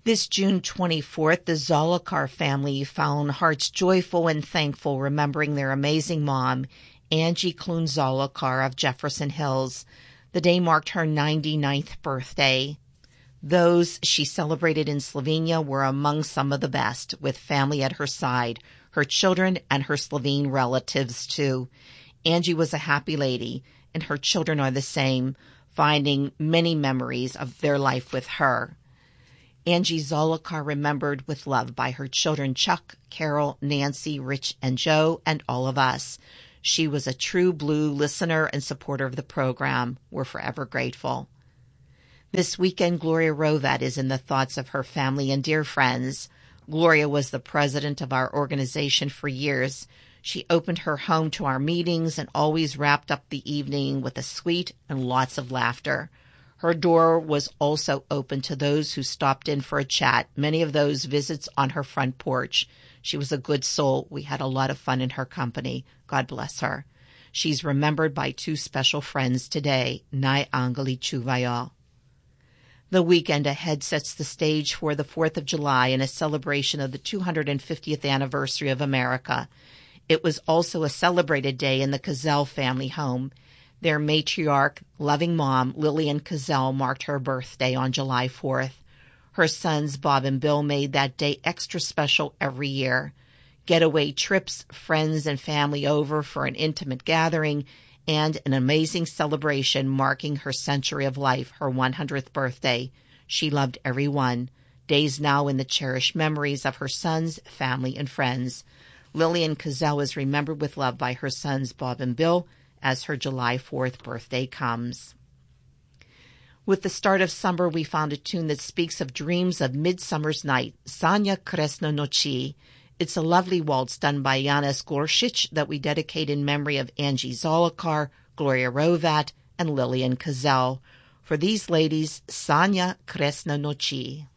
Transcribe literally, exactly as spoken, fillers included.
This June twenty-fourth, the Zolokar family found hearts joyful and thankful remembering their amazing mom, Angie Clune Zolokar of Jefferson Hills. The day marked her ninety-ninth birthday. Those she celebrated in Slovenia were among some of the best, with family at her side, her children and her Slovene relatives too. Angie was a happy lady, and her children are the same, finding many memories of their life with her. Angie Zolokar remembered with love by her children Chuck, Carol, Nancy, Rich, and Joe, and all of us. She was a true blue listener and supporter of the program. We're forever grateful. This weekend, Gloria Rovat is in the thoughts of her family and dear friends. Gloria was the president of our organization for years. She opened her home to our meetings and always wrapped up the evening with a sweet and lots of laughter. Her door was also open to those who stopped in for a chat, many of those visits on her front porch. She was a good soul. We had a lot of fun in her company. God bless her. She's remembered by two special friends today, Nai Angali Chuvayo. The weekend ahead sets the stage for the fourth of July and a celebration of the two hundred fiftieth anniversary of America. It was also a celebrated day in the Cazell family home. Their matriarch, loving mom, Lillian Cazell, marked her birthday on July fourth. Her sons, Bob and Bill, made that day extra special every year. Getaway trips, friends and family over for an intimate gathering, and an amazing celebration marking her century of life, her one hundredth birthday. She loved everyone. Days now in the cherished memories of her sons, family, and friends. Lillian Cazell is remembered with love by her sons, Bob and Bill, as her July fourth birthday comes. With the start of summer, we found a tune that speaks of dreams of Midsummer's Night, Sanja Kresno Noci. It's a lovely waltz done by Janis Goršić that we dedicate in memory of Angie Zolokar, Gloria Rovat, and Lillian Cazell. For these ladies, Sanja Kresno Noci.